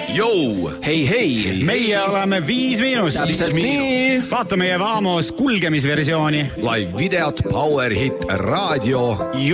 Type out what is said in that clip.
Jou! Hei! Meie oleme 5 Miinust. Täpselt nii. Vaata meie Vaamos kulgemisversiooni. Live videot Power Hit Radio